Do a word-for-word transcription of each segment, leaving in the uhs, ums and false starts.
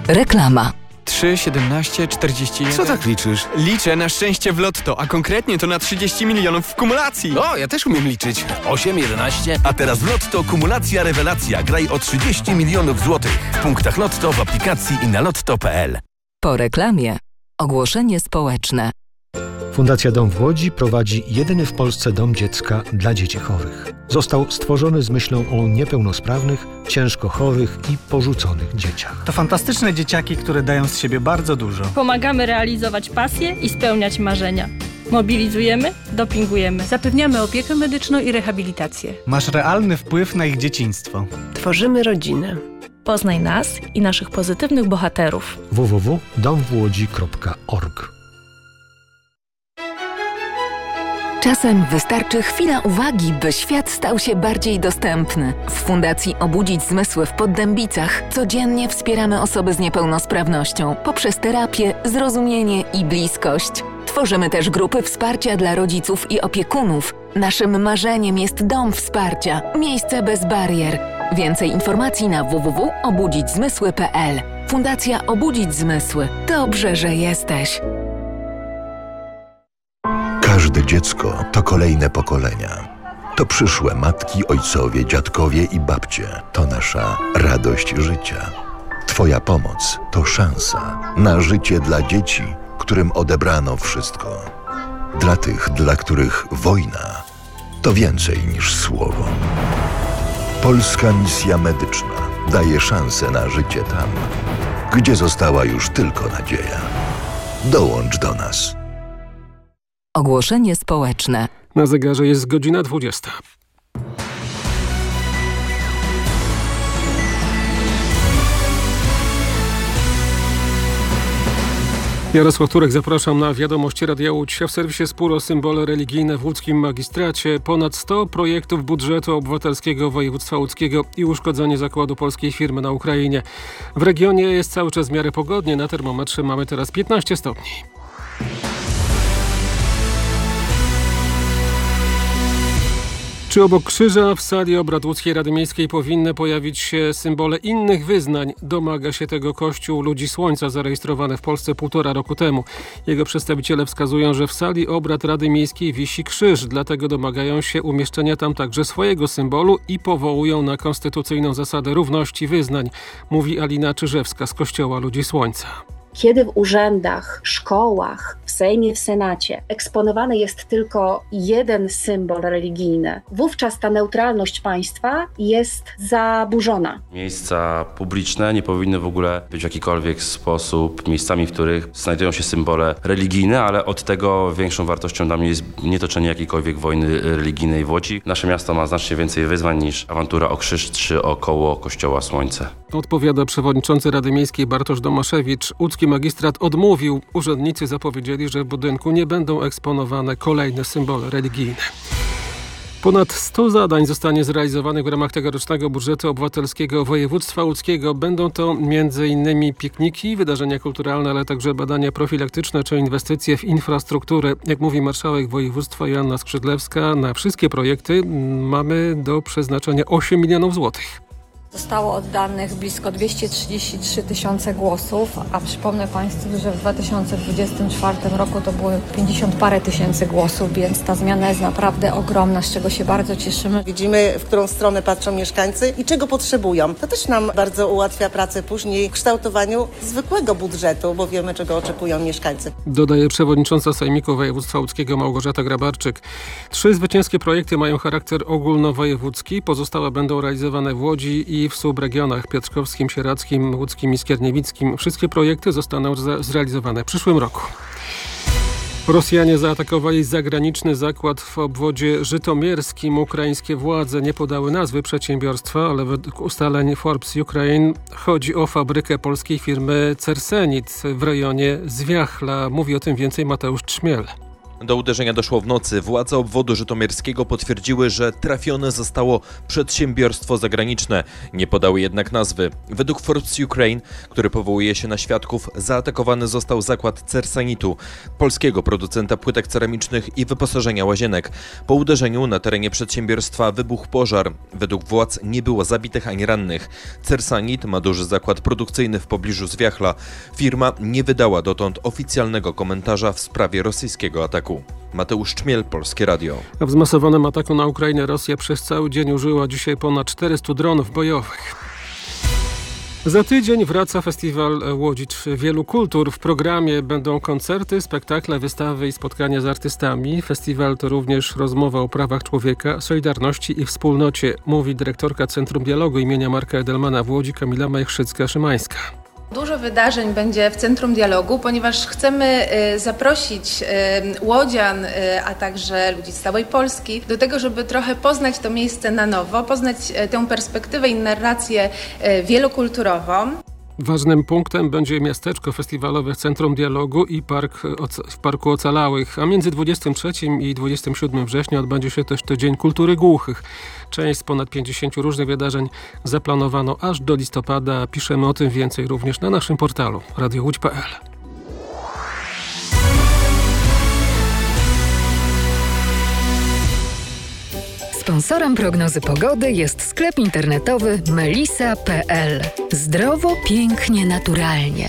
Reklama. trzy, siedemnaście, czterdzieści jeden. Co tak liczysz? Liczę na szczęście w lotto, a konkretnie to na trzydzieści milionów w kumulacji. O, ja też umiem liczyć. osiem, jedenaście. A teraz w Lotto kumulacja rewelacja. Graj o trzydzieści milionów złotych. W punktach Lotto, w aplikacji i na lotto kropka pe el. Po reklamie ogłoszenie społeczne. Fundacja Dom w Łodzi prowadzi jedyny w Polsce dom dziecka dla dzieci chorych. Został stworzony z myślą o niepełnosprawnych, ciężko chorych i porzuconych dzieciach. To fantastyczne dzieciaki, które dają z siebie bardzo dużo. Pomagamy realizować pasje i spełniać marzenia. Mobilizujemy, dopingujemy. Zapewniamy opiekę medyczną i rehabilitację. Masz realny wpływ na ich dzieciństwo. Tworzymy rodzinę. Poznaj nas i naszych pozytywnych bohaterów. w w w kropka dom w łodzi kropka org. Czasem wystarczy chwila uwagi, by świat stał się bardziej dostępny. W Fundacji Obudzić Zmysły w Poddębicach codziennie wspieramy osoby z niepełnosprawnością poprzez terapię, zrozumienie i bliskość. Tworzymy też grupy wsparcia dla rodziców i opiekunów. Naszym marzeniem jest dom wsparcia, miejsce bez barier. Więcej informacji na w w w kropka obudzić zmysły kropka pe el. Fundacja Obudzić Zmysły. Dobrze, że jesteś. Każde dziecko to kolejne pokolenia. To przyszłe matki, ojcowie, dziadkowie i babcie. To nasza radość życia. Twoja pomoc to szansa na życie dla dzieci, którym odebrano wszystko. Dla tych, dla których wojna to więcej niż słowo. Polska Misja Medyczna daje szansę na życie tam, gdzie została już tylko nadzieja. Dołącz do nas. Ogłoszenie społeczne. Na zegarze jest godzina dwudziesta. Jarosław Turek, zapraszam na wiadomości Radia Łódź. W serwisie Spór o symbole religijne w łódzkim magistracie ponad sto projektów budżetu obywatelskiego województwa łódzkiego i uszkodzenie zakładu polskiej firmy na Ukrainie. W regionie jest cały czas w miarę pogodnie. Na termometrze mamy teraz piętnaście stopni. Czy obok krzyża w sali obrad Łódzkiej Rady Miejskiej powinny pojawić się symbole innych wyznań? Domaga się tego Kościół Ludzi Słońca, zarejestrowany w Polsce półtora roku temu. Jego przedstawiciele wskazują, że w sali obrad Rady Miejskiej wisi krzyż, dlatego domagają się umieszczenia tam także swojego symbolu i powołują na konstytucyjną zasadę równości wyznań, mówi Alina Czyżewska z Kościoła Ludzi Słońca. Kiedy w urzędach, szkołach, w Sejmie, w Senacie eksponowany jest tylko jeden symbol religijny, wówczas ta neutralność państwa jest zaburzona. Miejsca publiczne nie powinny w ogóle być w jakikolwiek sposób miejscami, w których znajdują się symbole religijne, ale od tego większą wartością dla mnie jest nietoczenie jakiejkolwiek wojny religijnej w Łodzi. Nasze miasto ma znacznie więcej wyzwań niż awantura o krzyż czy około Kościoła Słońce. Odpowiada przewodniczący Rady Miejskiej Bartosz Domaszewicz. Łódzki magistrat odmówił. Urzędnicy zapowiedzieli, że w budynku nie będą eksponowane kolejne symbole religijne. Ponad sto zadań zostanie zrealizowanych w ramach tegorocznego budżetu obywatelskiego województwa łódzkiego. Będą to między innymi pikniki, wydarzenia kulturalne, ale także badania profilaktyczne czy inwestycje w infrastrukturę. Jak mówi marszałek województwa Joanna Skrzydlewska, na wszystkie projekty mamy do przeznaczenia osiem milionów złotych. Zostało oddanych blisko dwieście trzydzieści trzy tysiące głosów, a przypomnę Państwu, że w dwa tysiące dwudziestym czwartym roku to było pięćdziesiąt parę tysięcy głosów, więc ta zmiana jest naprawdę ogromna, z czego się bardzo cieszymy. Widzimy, w którą stronę patrzą mieszkańcy i czego potrzebują. To też nam bardzo ułatwia pracę później w kształtowaniu zwykłego budżetu, bo wiemy, czego oczekują mieszkańcy. Dodaje przewodnicząca Sejmiku Województwa Łódzkiego Małgorzata Grabarczyk. Trzy zwycięskie projekty mają charakter ogólnowojewódzki, pozostałe będą realizowane w Łodzi i w subregionach piotrkowskim, sieradzkim, łódzkim i skierniewickim. Wszystkie projekty zostaną zrealizowane w przyszłym roku. Rosjanie zaatakowali zagraniczny zakład w obwodzie żytomierskim. Ukraińskie władze nie podały nazwy przedsiębiorstwa, ale według ustaleń Forbes Ukraine chodzi o fabrykę polskiej firmy Cersenit w rejonie Zwiachla. Mówi o tym więcej Mateusz Trzmiel. Do uderzenia doszło w nocy. Władze obwodu żytomierskiego potwierdziły, że trafione zostało przedsiębiorstwo zagraniczne. Nie podały jednak nazwy. Według Forbes Ukraine, który powołuje się na świadków, zaatakowany został zakład Cersanitu, polskiego producenta płytek ceramicznych i wyposażenia łazienek. Po uderzeniu na terenie przedsiębiorstwa wybuchł pożar. Według władz nie było zabitych ani rannych. Cersanit ma duży zakład produkcyjny w pobliżu Zwiachla. Firma nie wydała dotąd oficjalnego komentarza w sprawie rosyjskiego ataku. Mateusz Czmiel, Polskie Radio. W zmasowanym ataku na Ukrainę Rosja przez cały dzień użyła dzisiaj ponad czterystu dronów bojowych. Za tydzień wraca festiwal Łódź Wielu Kultur. W programie będą koncerty, spektakle, wystawy i spotkania z artystami. Festiwal to również rozmowa o prawach człowieka, solidarności i wspólnocie, mówi dyrektorka Centrum Dialogu imienia Marka Edelmana w Łodzi Kamila Majchrzycka-Szymańska. Dużo wydarzeń będzie w Centrum Dialogu, ponieważ chcemy zaprosić łodzian, a także ludzi z całej Polski do tego, żeby trochę poznać to miejsce na nowo, poznać tę perspektywę i narrację wielokulturową. Ważnym punktem będzie miasteczko festiwalowe w Centrum Dialogu i park w Parku Ocalałych, a między dwudziestym trzecim i dwudziestym siódmym września odbędzie się też Tydzień Kultury Głuchych. Część z ponad pięćdziesięciu różnych wydarzeń zaplanowano aż do listopada. Piszemy o tym więcej również na naszym portalu radio łódź kropka pe el. Sponsorem prognozy pogody jest sklep internetowy melisa kropka pe el. Zdrowo, pięknie, naturalnie.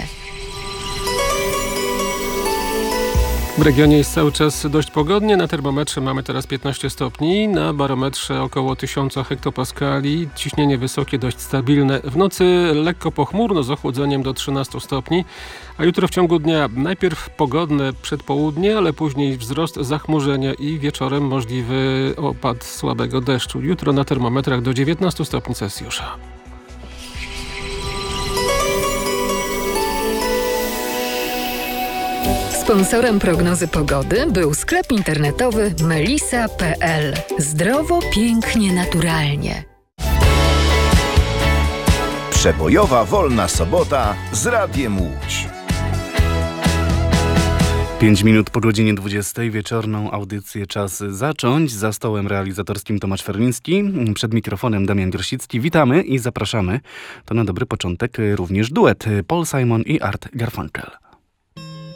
W regionie jest cały czas dość pogodnie. Na termometrze mamy teraz piętnaście stopni, na barometrze około tysiąc hektopaskali. Ciśnienie wysokie, dość stabilne. W nocy lekko pochmurno z ochłodzeniem do trzynastu stopni, a jutro w ciągu dnia najpierw pogodne przedpołudnie, ale później wzrost zachmurzenia i wieczorem możliwy opad słabego deszczu. Jutro na termometrach do dziewiętnastu stopni Celsjusza. Sponsorem prognozy pogody był sklep internetowy melisa kropka pe el. Zdrowo, pięknie, naturalnie. Przebojowa wolna sobota z Radiem Łódź. Pięć minut po godzinie dwudziestej, wieczorną audycję czas zacząć. Za stołem realizatorskim Tomasz Ferliński, przed mikrofonem Damian Grosicki. Witamy i zapraszamy. To na dobry początek również duet Paul Simon i Art Garfunkel.